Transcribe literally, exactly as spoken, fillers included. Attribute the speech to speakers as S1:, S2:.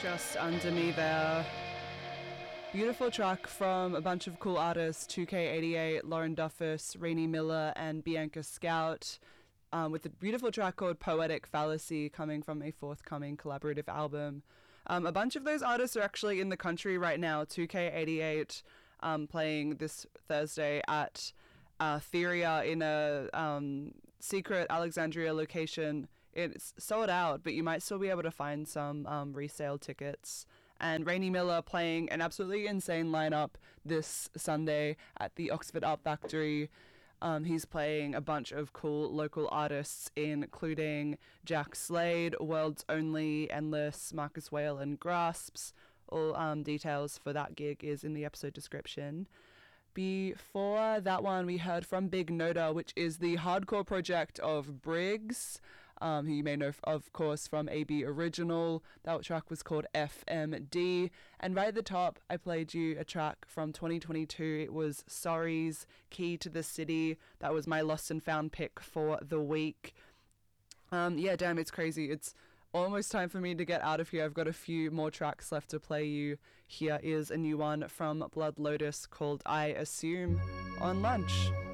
S1: just under me there. Beautiful track from a bunch of cool artists, two K eighty-eight, Lauren Duffus, Rainey Miller, and Bianca Scout, um, with a beautiful track called Poetic Fallacy coming from a forthcoming collaborative album. Um, a bunch of those artists are actually in the country right now. two K eighty-eight um, playing this Thursday at uh, Theria in a um, secret Alexandria location. It's sold out, but you might still be able to find some um, resale tickets. And Rainey Miller playing an absolutely insane lineup this Sunday at the Oxford Art Factory. Um, he's playing a bunch of cool local artists, including Jack Slade, World's Only, Endless, Marcus Whale, and Grasps. All um, details for that gig is in the episode description. Before that one, we heard from Big Noda, which is the hardcore project of Briggs, um, who you may know, of course, from A B Original. That track was called F M D. And right at the top, I played you a track from twenty twenty-two. It was Sorry's Key to the City. That was my lost and found pick for the week. Um, yeah, damn, it's crazy. It's almost time for me to get out of here. I've got a few more tracks left to play you. Here is a new one from Blood Lotus called I Assume on Lunch.